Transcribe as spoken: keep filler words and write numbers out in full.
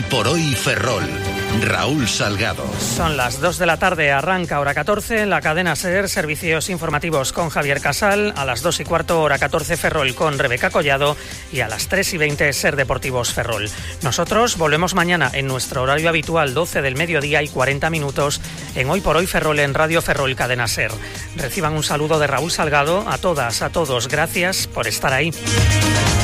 por hoy Ferrol. Raúl Salgado. Son las dos de la tarde, arranca hora catorce, la cadena SER, servicios informativos con Javier Casal, a las dos y cuarto, hora catorce, Ferrol con Rebeca Collado y a las tres y veinte, SER Deportivos Ferrol. Nosotros volvemos mañana en nuestro horario habitual, doce del mediodía y cuarenta minutos, en Hoy por Hoy Ferrol en Radio Ferrol Cadena SER. Reciban un saludo de Raúl Salgado, a todas, a todos, gracias por estar ahí.